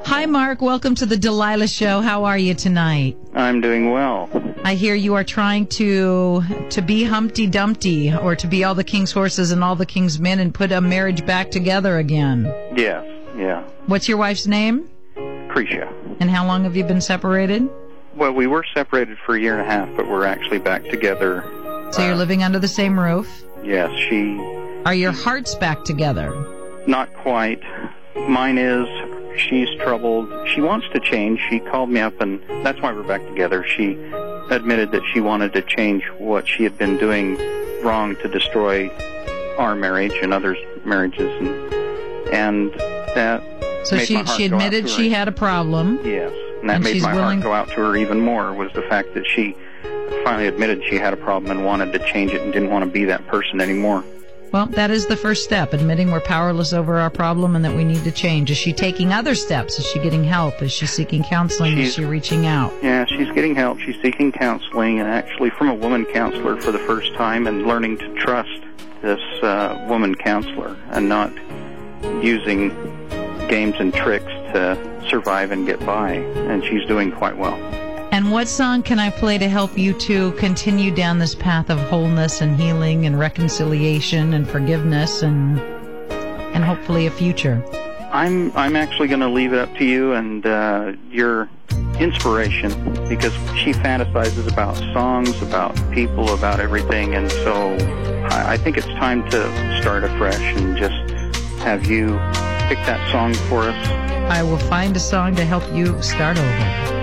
Hi, Mark. Welcome to the Delilah Show. How are you tonight? I'm doing well. I hear you are trying to be Humpty Dumpty, or to be all the king's horses and all the king's men, and put a marriage back together again. Yes, yeah. What's your wife's name? Cretia. And how long have you been separated? Well, we were separated for a year and a half, but we're actually back together. So you're living under the same roof? Yes, Are your hearts back together? Not quite. Mine is. She's troubled. She wants to change. She called me up, and that's why we're back together. She admitted that she wanted to change what she had been doing wrong to destroy our marriage and others' marriages, and that so made my heart she admitted go out to her. she had a problem. Yes, and that made my heart go out to her even more, was the fact that she finally admitted she had a problem and wanted to change it and didn't want to be that person anymore. Well, that is the first step, admitting we're powerless over our problem and that we need to change. Is she taking other steps? Is she getting help? Is she seeking counseling? Is she reaching out? Yeah, she's getting help. She's seeking counseling, and actually from a woman counselor for the first time, and learning to trust this woman counselor and not using games and tricks to survive and get by. And she's doing quite well. And what song can I play to help you to continue down this path of wholeness and healing and reconciliation and forgiveness and hopefully a future? I'm actually going to leave it up to you and your inspiration, because she fantasizes about songs, about people, about everything, and so I think it's time to start afresh and just have you pick that song for us. I will find a song to help you start over.